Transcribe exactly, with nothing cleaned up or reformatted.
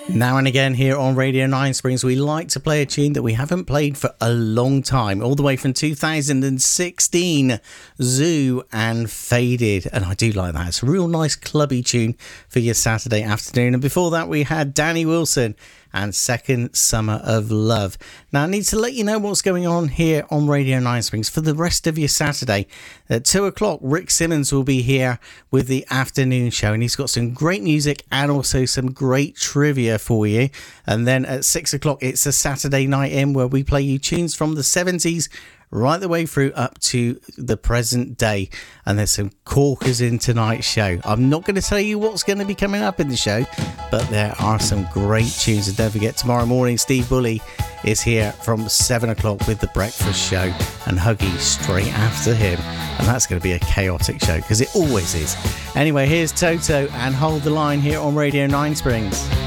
Now and again here on Radio nine Springs, we like to play a tune that we haven't played for a long time, all the way from two thousand sixteen, Zoo and Faded. And I do like that. It's a real nice clubby tune for your Saturday afternoon. And before that, we had Danny Wilson and Second Summer of Love. Now, I need to let you know what's going on here on Radio nine Springs for the rest of your Saturday. At two o'clock, Rick Simmons will be here with the afternoon show, and he's got some great music and also some great trivia for you. And then at six o'clock, it's a Saturday night in where we play you tunes from the seventies right the way through up to the present day. And there's some corkers in tonight's show. I'm not going to tell you what's going to be coming up in the show, but there are some great tunes. And don't forget, tomorrow morning, Steve Bully is here from seven o'clock with The Breakfast Show, and Huggy straight after him. And that's going to be a chaotic show, because it always is. Anyway, here's Toto and Hold the Line here on Radio nine Springs.